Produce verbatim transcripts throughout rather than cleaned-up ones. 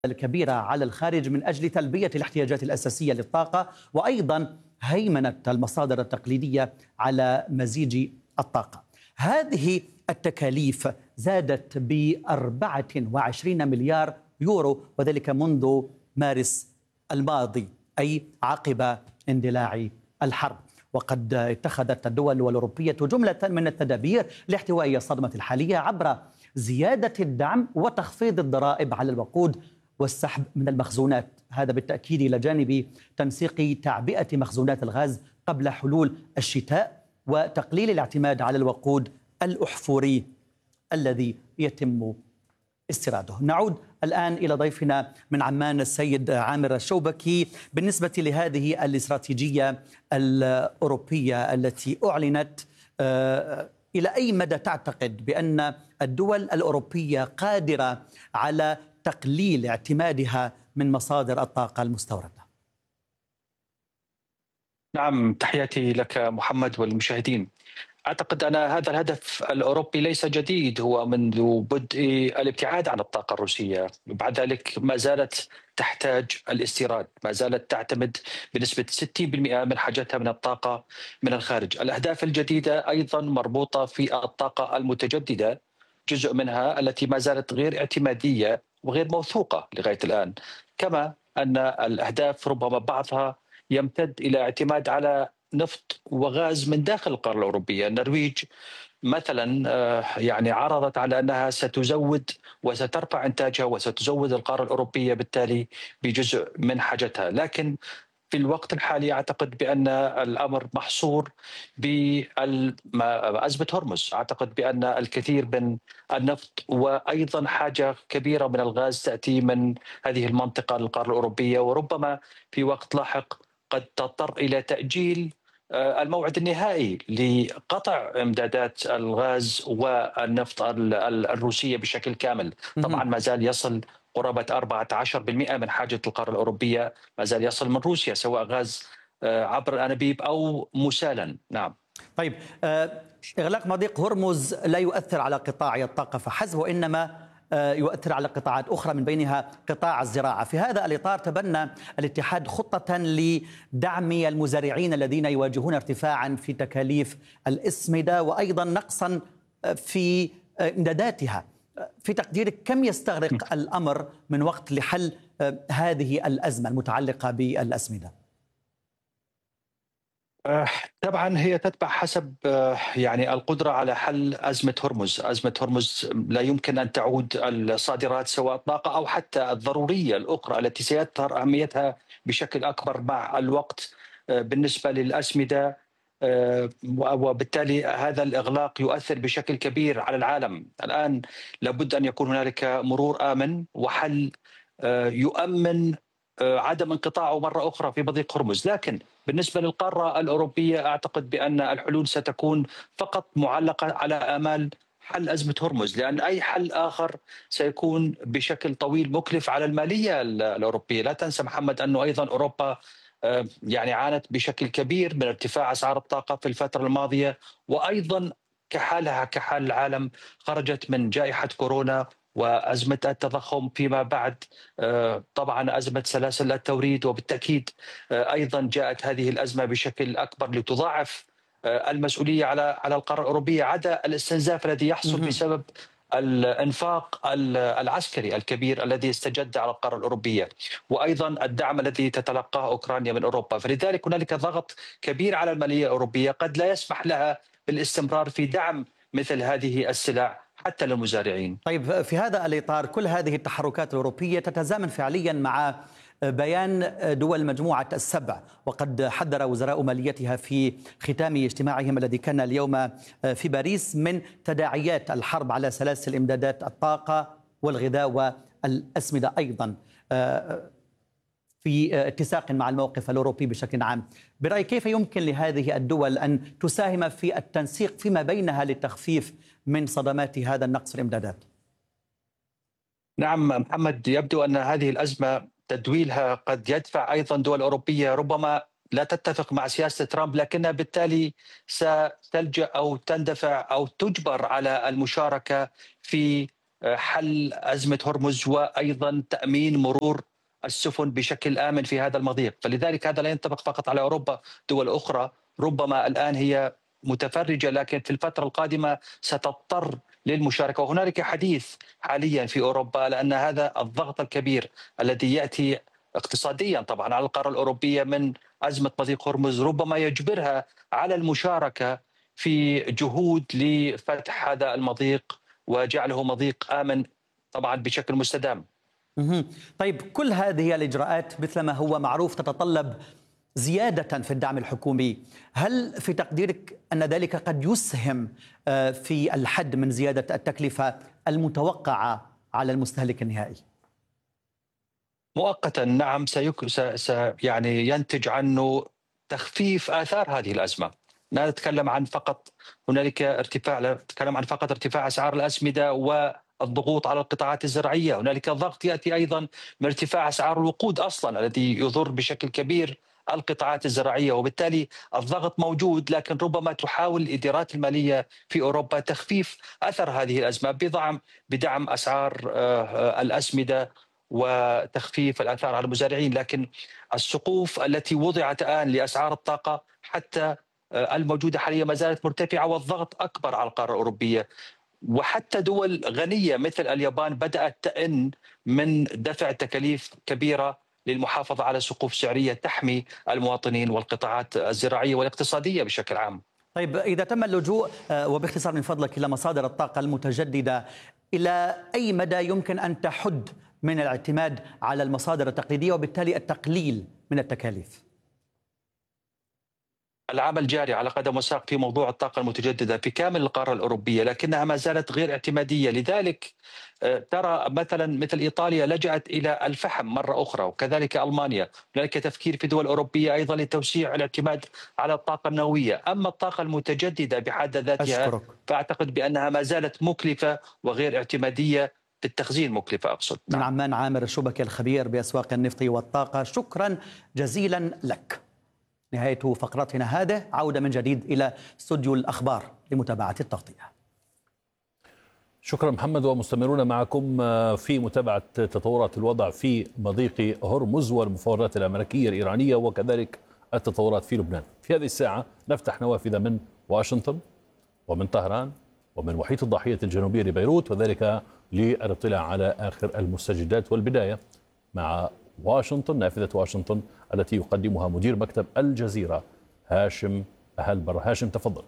الكبيرة على الخارج من أجل تلبية الاحتياجات الأساسية للطاقة، وأيضا هيمنة المصادر التقليدية على مزيج الطاقة. هذه التكاليف زادت ب أربعة وعشرين مليار يورو، وذلك منذ مارس الماضي، أي عقب اندلاع الحرب. وقد اتخذت الدول الأوروبية جملة من التدابير لاحتواء الصدمة الحالية عبر زيادة الدعم وتخفيض الضرائب على الوقود والسحب من المخزونات، هذا بالتأكيد إلى جانب تنسيق تعبئة مخزونات الغاز قبل حلول الشتاء وتقليل الاعتماد على الوقود الأحفوري الذي يتم استيراده. نعود الآن إلى ضيفنا من عمان السيد عامر الشوبكي. بالنسبة لهذه الاستراتيجية الأوروبية التي أعلنت، إلى أي مدى تعتقد بأن الدول الأوروبية قادرة على تقليل اعتمادها من مصادر الطاقة المستوردة؟ نعم، تحياتي لك محمد والمشاهدين. أعتقد أن هذا الهدف الأوروبي ليس جديد، هو منذ بدء الابتعاد عن الطاقة الروسية. وبعد ذلك ما زالت تحتاج الاستيراد، ما زالت تعتمد بنسبة ستين بالمئة من حاجتها من الطاقة من الخارج. الأهداف الجديدة أيضا مربوطة في الطاقة المتجددة، جزء منها التي ما زالت غير اعتمادية وغير موثوقة لغاية الآن، كما أن الأهداف ربما بعضها يمتد إلى اعتماد على نفط وغاز من داخل القارة الأوروبية. النرويج مثلا يعني عرضت على أنها ستزود وسترفع إنتاجها وستزود القارة الأوروبية بالتالي بجزء من حاجتها، لكن في الوقت الحالي أعتقد بأن الأمر محصور بأزمة هرمز. أعتقد بأن الكثير من النفط وأيضا حاجة كبيرة من الغاز تأتي من هذه المنطقة للقارة الأوروبية، وربما في وقت لاحق قد تضطر إلى تأجيل الموعد النهائي لقطع امدادات الغاز والنفط الروسية بشكل كامل. طبعا ما زال يصل قرابة أربعة عشر بالمئة من حاجة القارة الأوروبية ما زال يصل من روسيا، سواء غاز عبر الأنابيب أو مسالا. نعم. طيب، إغلاق مضيق هرمز لا يؤثر على قطاع الطاقة فحسب، وإنما يؤثر على قطاعات أخرى من بينها قطاع الزراعة. في هذا الإطار تبنى الاتحاد خطة لدعم المزارعين الذين يواجهون ارتفاعا في تكاليف الأسمدة وأيضا نقصا في إمداداتها. في تقديرك كم يستغرق الأمر من وقت لحل هذه الأزمة المتعلقة بالأسمدة؟ طبعا هي تتبع حسب يعني القدرة على حل أزمة هرمز. أزمة هرمز لا يمكن أن تعود الصادرات سواء الطاقة أو حتى الضرورية الأخرى التي سيظهر أهميتها بشكل أكبر مع الوقت بالنسبة للأسمدة، وبالتالي هذا الإغلاق يؤثر بشكل كبير على العالم. الآن لابد أن يكون هنالك مرور آمن وحل يؤمن عدم انقطاعه مرة أخرى في مضيق هرمز. لكن بالنسبة للقارة الأوروبية أعتقد بأن الحلول ستكون فقط معلقة على آمال حل أزمة هرمز، لأن أي حل آخر سيكون بشكل طويل مكلف على المالية الأوروبية. لا تنسى محمد أنه أيضا أوروبا يعني عانت بشكل كبير من ارتفاع أسعار الطاقة في الفترة الماضية، وأيضا كحالها كحال العالم خرجت من جائحة كورونا وأزمة التضخم، فيما بعد طبعا أزمة سلاسل التوريد، وبالتأكيد أيضا جاءت هذه الأزمة بشكل أكبر لتضاعف المسؤولية على على القارة الأوروبية، عدا الاستنزاف الذي يحصل بسبب الانفاق العسكري الكبير الذي استجد على القارة الأوروبية، وأيضا الدعم الذي تتلقاه أوكرانيا من أوروبا. فلذلك هنالك ضغط كبير على المالية الأوروبية قد لا يسمح لها بالاستمرار في دعم مثل هذه السلع حتى للمزارعين. طيب، في هذا الإطار كل هذه التحركات الأوروبية تتزامن فعليا مع بيان دول مجموعة السبع، وقد حذر وزراء ماليتها في ختام اجتماعهم الذي كان اليوم في باريس من تداعيات الحرب على سلاسل إمدادات الطاقة والغذاء والأسمدة أيضا، في اتساق مع الموقف الأوروبي بشكل عام. برأيك كيف يمكن لهذه الدول أن تساهم في التنسيق فيما بينها للتخفيف من صدمات هذا النقص الإمدادات؟ نعم محمد، يبدو أن هذه الأزمة تدويلها قد يدفع أيضا دول أوروبية ربما لا تتفق مع سياسة ترامب، لكنها بالتالي ستلجأ أو تندفع أو تجبر على المشاركة في حل أزمة هرمز وأيضا تأمين مرور السفن بشكل آمن في هذا المضيق. فلذلك هذا لا ينطبق فقط على أوروبا، دول أخرى ربما الآن هي متفرجة لكن في الفترة القادمة ستضطر للمشاركة. وهنالك حديث حاليا في أوروبا لأن هذا الضغط الكبير الذي يأتي اقتصاديا طبعا على القارة الأوروبية من أزمة مضيق هرمز ربما يجبرها على المشاركة في جهود لفتح هذا المضيق وجعله مضيق آمن طبعا بشكل مستدام. طيب، كل هذه الإجراءات مثل ما هو معروف تتطلب زيادة في الدعم الحكومي. هل في تقديرك أن ذلك قد يسهم في الحد من زيادة التكلفة المتوقعة على المستهلك النهائي؟ مؤقتا نعم، سيك... س... س... يعني ينتج عنه تخفيف آثار هذه الأزمة. لا نتكلم عن فقط هنالك ارتفاع، لا نتكلم عن فقط ارتفاع أسعار الأسمدة والضغوط على القطاعات الزراعية، هنالك ضغط يأتي أيضا من ارتفاع أسعار الوقود أصلا الذي يضر بشكل كبير القطاعات الزراعية، وبالتالي الضغط موجود. لكن ربما تحاول الإدارات المالية في أوروبا تخفيف أثر هذه الأزمة بدعم بدعم أسعار الأسمدة وتخفيف الآثار على المزارعين. لكن السقوف التي وضعت الآن لأسعار الطاقة حتى الموجودة حاليا ما زالت مرتفعة والضغط أكبر على القارة الأوروبية، وحتى دول غنية مثل اليابان بدأت تئن من دفع تكاليف كبيرة للمحافظة على سقوف سعرية تحمي المواطنين والقطاعات الزراعية والاقتصادية بشكل عام. طيب، إذا تم اللجوء وباختصار من فضلك إلى مصادر الطاقة المتجددة، إلى أي مدى يمكن أن تحد من الاعتماد على المصادر التقليدية وبالتالي التقليل من التكاليف؟ العمل جاري على قدم وساق في موضوع الطاقة المتجددة في كامل القارة الأوروبية، لكنها ما زالت غير اعتمادية. لذلك ترى مثلا مثل إيطاليا لجأت إلى الفحم مرة أخرى، وكذلك ألمانيا. هناك تفكير في دول أوروبية أيضا لتوسيع الاعتماد على الطاقة النووية. أما الطاقة المتجددة بحد ذاتها أشكرك. فأعتقد بأنها ما زالت مكلفة وغير اعتمادية، بالتخزين مكلفة أقصد. من عمان عامر الشبكي الخبير بأسواق النفط والطاقة، شكرا جزيلا لك. نهاية فقرتنا هذه، عودة من جديد إلى استوديو الأخبار لمتابعة التغطية. شكرا محمد، ومستمرون معكم في متابعة تطورات الوضع في مضيق هرمز والمفاوضات الأمريكية الإيرانية وكذلك التطورات في لبنان. في هذه الساعة نفتح نوافذ من واشنطن ومن طهران ومن وحيد الضاحية الجنوبية لبيروت، وذلك للاطلاع على آخر المستجدات. والبداية مع واشنطن، نافذة واشنطن التي يقدمها مدير مكتب الجزيرة هاشم أهلبر. هاشم تفضل.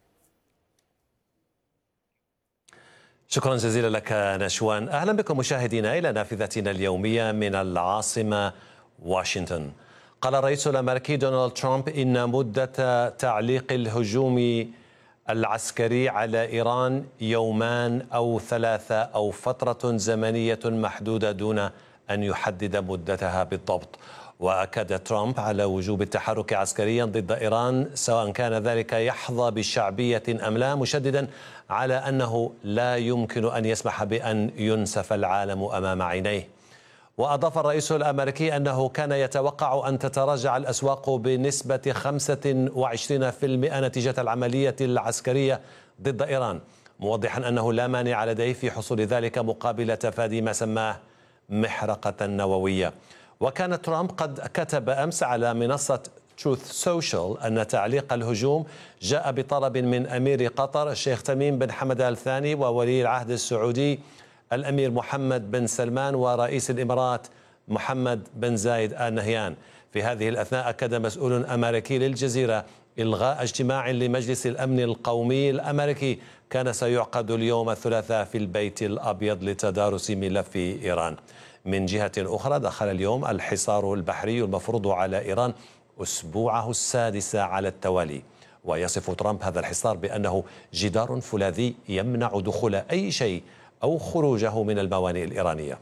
شكرا جزيلا لك نشوان. أهلا بكم مشاهدينا إلى نافذتنا اليومية من العاصمة واشنطن. قال الرئيس الأمريكي دونالد ترامب إن مدة تعليق الهجوم العسكري على إيران يومان أو ثلاثة أو فترة زمنية محدودة دون أن يحدد مدتها بالضبط. وأكد ترامب على وجوب التحرك عسكريا ضد إيران سواء كان ذلك يحظى بشعبية أم لا، مشددا على أنه لا يمكن أن يسمح بأن ينسف العالم أمام عينيه. وأضاف الرئيس الأمريكي أنه كان يتوقع أن تتراجع الأسواق بنسبة خمسة وعشرين بالمئة نتيجة العملية العسكرية ضد إيران، موضحا أنه لا مانع لديه في حصول ذلك مقابل تفادي ما سماه محرقة نووية. وكان ترامب قد كتب أمس على منصة تروث سوشيال أن تعليق الهجوم جاء بطلب من أمير قطر الشيخ تميم بن حمد آل ثاني وولي العهد السعودي الأمير محمد بن سلمان ورئيس الإمارات محمد بن زايد آل نهيان. في هذه الأثناء أكد مسؤول أمريكي للجزيرة إلغاء اجتماع لمجلس الأمن القومي الأمريكي كان سيعقد اليوم الثلاثاء في البيت الأبيض لتدارس ملف إيران. من جهة أخرى، دخل اليوم الحصار البحري المفروض على إيران أسبوعه السادس على التوالي، ويصف ترامب هذا الحصار بأنه جدار فولاذي يمنع دخول أي شيء أو خروجه من الموانئ الإيرانية.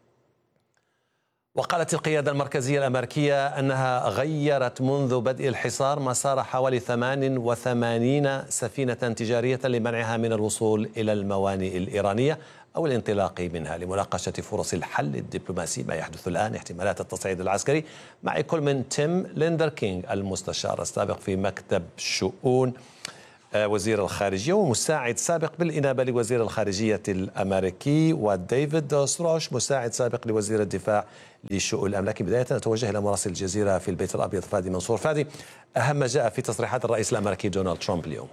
وقالت القيادة المركزية الأمريكية أنها غيرت منذ بدء الحصار مسار حوالي ثمان وثمانين سفينة تجارية لمنعها من الوصول إلى الموانئ الإيرانية أو الانطلاق منها لمناقشة فرص الحل الدبلوماسي. ما يحدث الآن احتمالات التصعيد العسكري، مع كل من تيم ليندر كينغ المستشار السابق في مكتب شؤون وزير الخارجية ومساعد سابق بالإنابة لوزير الخارجية الأمريكي، وديفيد ستروش مساعد سابق لوزير الدفاع للشؤون الأملاكية. بداية نتوجه إلى مراسل الجزيرة في البيت الأبيض فادي منصور. فادي، أهم ما جاء في تصريحات الرئيس الأمريكي دونالد ترامب اليوم؟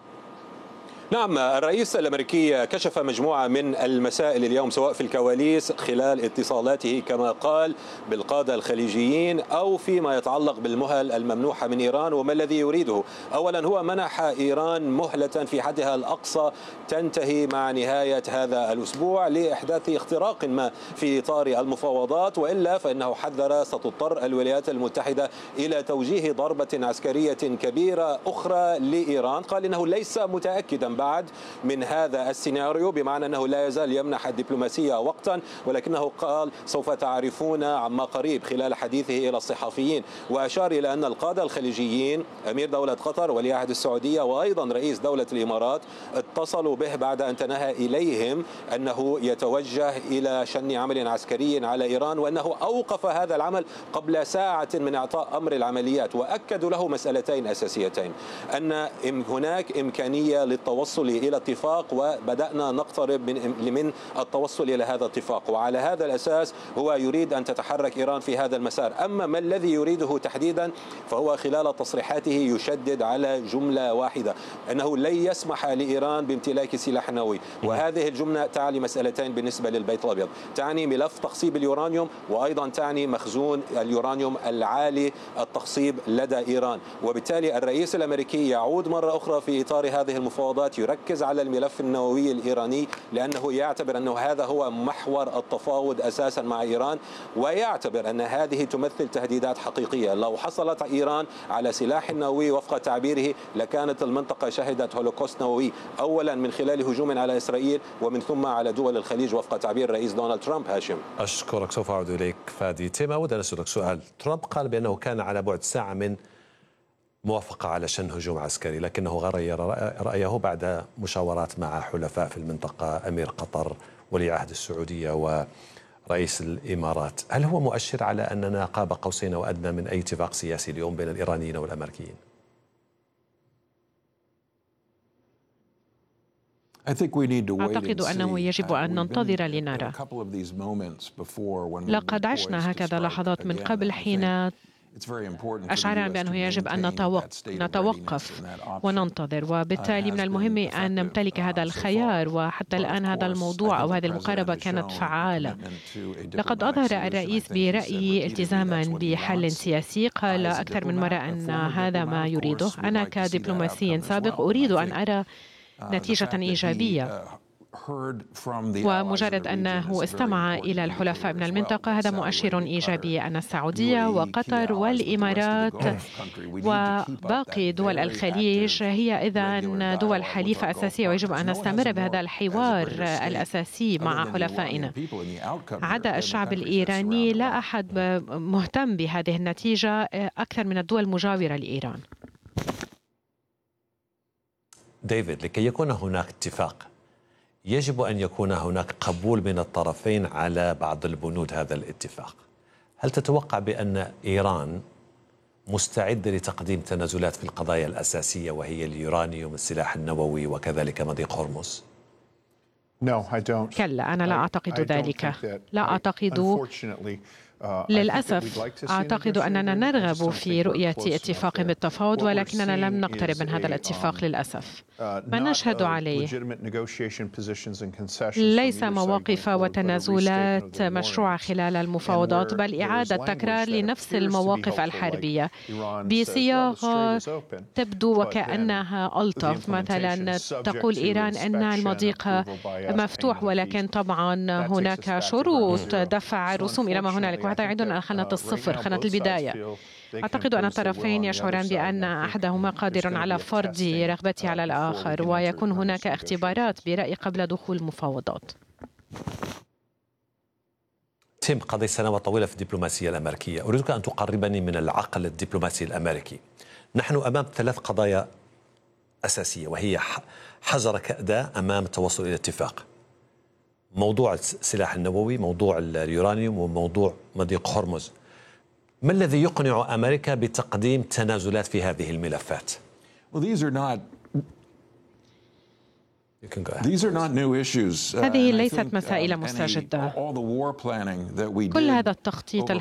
نعم، الرئيس الأمريكي كشف مجموعة من المسائل اليوم سواء في الكواليس خلال اتصالاته كما قال بالقادة الخليجيين أو فيما يتعلق بالمهل الممنوحة من إيران. وما الذي يريده؟ أولا هو منح إيران مهلة في حدها الأقصى تنتهي مع نهاية هذا الأسبوع لإحداث اختراق ما في إطار المفاوضات، وإلا فإنه حذر ستضطر الولايات المتحدة إلى توجيه ضربة عسكرية كبيرة أخرى لإيران. قال إنه ليس متأكدا بعد من هذا السيناريو، بمعنى أنه لا يزال يمنح الدبلوماسية وقتا، ولكنه قال سوف تعرفون عما قريب خلال حديثه إلى الصحفيين. وأشار إلى أن القادة الخليجيين أمير دولة قطر ولي عهد السعودية وأيضا رئيس دولة الإمارات اتصلوا به بعد أن تنهى إليهم أنه يتوجه إلى شن عمل عسكري على إيران، وأنه أوقف هذا العمل قبل ساعة من إعطاء أمر العمليات. وأكدوا له مسألتين أساسيتين: أن هناك إمكانية للتوصل إلى اتفاق وبدأنا نقترب من من التوصل إلى هذا الاتفاق، وعلى هذا الأساس هو يريد أن تتحرك إيران في هذا المسار. أما ما الذي يريده تحديدا فهو خلال تصريحاته يشدد على جملة واحدة: أنه لن يسمح لإيران بامتلاك سلاح نووي. وهذه الجملة تعني مسألتين بالنسبة للبيت الأبيض: تعني ملف تخصيب اليورانيوم، وأيضا تعني مخزون اليورانيوم العالي التخصيب لدى إيران. وبالتالي الرئيس الأمريكي يعود مرة أخرى في إطار هذه المفاوضات يركز على الملف النووي الإيراني، لأنه يعتبر أنه هذا هو محور التفاوض أساسا مع إيران، ويعتبر أن هذه تمثل تهديدات حقيقية. لو حصلت إيران على سلاح نووي وفق تعبيره لكانت المنطقة شهدت هولوكوست نووي، أولا من خلال هجوم على إسرائيل ومن ثم على دول الخليج وفق تعبير الرئيس دونالد ترامب. هاشم، أشكرك. سوف أعود إليك فادي. تيما، أود أن أسألك سؤال. ترامب قال بأنه كان على بعد ساعة من موافقة على شن هجوم عسكري، لكنه غير رأيه بعد مشاورات مع حلفاء في المنطقة أمير قطر ولي عهد السعودية ورئيس الإمارات. هل هو مؤشر على أننا قاب قوسين وأدنى من أي اتفاق سياسي اليوم بين الإيرانيين والأمريكيين؟ أعتقد أنه يجب أن ننتظر لنرى. لقد عشنا هكذا لحظات من قبل حين أشعر بأنه يجب أن نتوقف وننتظر، وبالتالي من المهم أن نمتلك هذا الخيار. وحتى الآن هذا الموضوع أو هذه المقاربة كانت فعالة. لقد أظهر الرئيس برأيي التزاما بحل سياسي، قال أكثر من مرة أن هذا ما يريده. أنا كدبلوماسي سابق أريد أن أرى نتيجة إيجابية، ومجرد أنه استمع إلى الحلفاء من المنطقة هذا مؤشر إيجابي. أن السعودية وقطر والإمارات وباقي دول الخليج هي إذن دول حليفة أساسية، ويجب أن نستمر بهذا الحوار الأساسي مع حلفائنا. عدا الشعب الإيراني لا أحد مهتم بهذه النتيجة أكثر من الدول المجاورة لإيران. ديفيد، لكي يكون هناك اتفاق يجب أن يكون هناك قبول من الطرفين على بعض البنود هذا الاتفاق. هل تتوقع بأن إيران مستعدة لتقديم تنازلات في القضايا الأساسية وهي اليورانيوم، السلاح النووي، وكذلك مضيق هرمز؟ كلا، أنا لا أعتقد ذلك. لا أعتقد للأسف. أعتقد أننا نرغب في رؤية اتفاق بالتفاوض، ولكننا لم نقترب من هذا الاتفاق للأسف. ما نشهد عليه ليس مواقف وتنازلات مشروعة خلال المفاوضات، بل إعادة تكرار لنفس المواقف الحربية بصياغة تبدو وكأنها ألطف. مثلا تقول إيران أن المضيق مفتوح، ولكن طبعا هناك شروط دفع الرسوم إلى ما هنالك، وهذا يعيدنا خانة الصفر، خانة البداية. أعتقد أن الطرفين يشعران بأن أحدهما قادر على فرض رغبته على الآخر، ويكون هناك اختبارات برأي قبل دخول المفاوضات. تيم، قضيت سنوات طويلة في الدبلوماسية الأمريكية، أريدك أن تقربني من العقل الدبلوماسي الأمريكي. نحن أمام ثلاث قضايا أساسية، وهي حجر كأداء أمام التوصل إلى اتفاق: موضوع السلاح النووي، موضوع اليورانيوم، وموضوع مضيق هرمز. ما الذي يقنع أمريكا بتقديم تنازلات في هذه الملفات؟ هذه ليست مسائل مستجدة. كل هذا التخطيط